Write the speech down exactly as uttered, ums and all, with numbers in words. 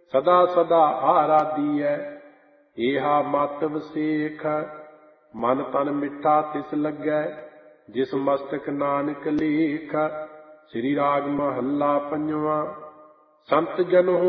ਸਦਾ ਸਦਾ ਆਰਾਧੀਐ। ਏਹਾ ਮਤ ਵਸੇਖ ਮਨ ਤਨ ਮਿੱਠਾ ਤਿਸ ਲੱਗੈ, ਜਿਸ ਮਸਤਕ ਨਾਨਕ ਲੇਖ। ਸ੍ਰੀ ਰਾਗ ਮਹੱਲਾ ਪੰਜਵਾਂ। ਸੰਤ ਜਨ